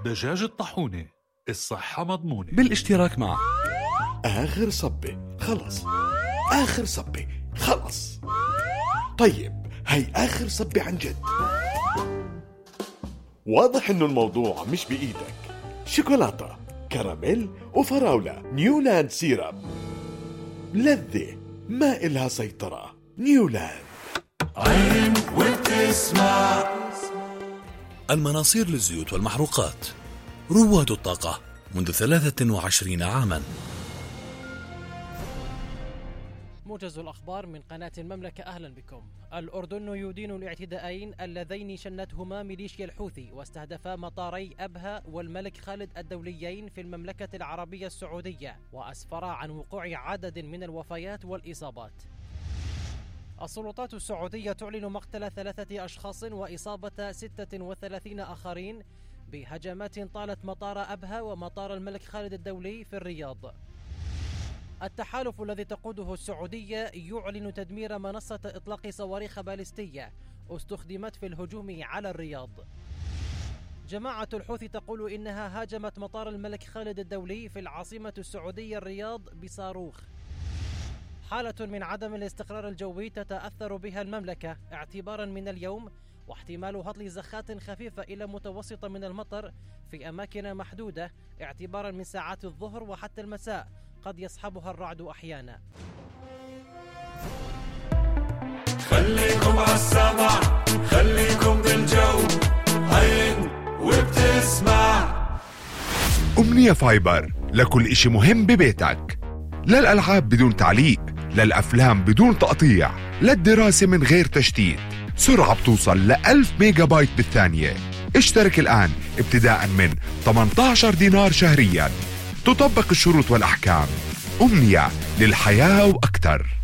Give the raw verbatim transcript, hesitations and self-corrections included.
دجاج الطاحونة، الصحة مضمونة. بالاشتراك مع آخر صبة خلص، آخر صبة خلص. طيب هاي آخر صبة عن جد. واضح إنه الموضوع مش بإيدك. شوكولاتة، كراميل وفراولة، نيولاند سيرب، لذة ما إلها سيطرة. نيولاند. عين وبتسمع. المناصير للزيوت والمحروقات، رواد الطاقة منذ ثلاثة وعشرين عاما. موجز الأخبار من قناة المملكة، أهلا بكم. الأردن يدين الاعتداءين اللذين شنتهما ميليشيا الحوثي واستهدفا مطاري أبها والملك خالد الدوليين في المملكة العربية السعودية، وأسفرا عن وقوع عدد من الوفيات والإصابات. السلطات السعودية تعلن مقتل ثلاثة أشخاص وإصابة ستة وثلاثين آخرين بهجمات طالت مطار أبها ومطار الملك خالد الدولي في الرياض. التحالف الذي تقوده السعودية يعلن تدمير منصة إطلاق صواريخ باليستية استخدمت في الهجوم على الرياض. جماعة الحوثي تقول إنها هاجمت مطار الملك خالد الدولي في العاصمة السعودية الرياض بصاروخ. حالة من عدم الاستقرار الجوي تتأثر بها المملكة اعتبارا من اليوم، واحتمال هطل زخات خفيفة إلى متوسطة من المطر في أماكن محدودة اعتبارا من ساعات الظهر وحتى المساء، قد يصحبها الرعد أحيانا. خليكم عالسمع، خليكم بالجو، عين وبتسمع. أمنية فايبر لكل إشي مهم ببيتك، للألعاب بدون تعليق، للأفلام بدون تقطيع، للدراسة من غير تشتيت، سرعة بتوصل لألف ميجا بايت بالثانية. اشترك الآن ابتداء من ثمانية عشر دينار شهريا. تطبق الشروط والأحكام. أمنية للحياة وأكثر.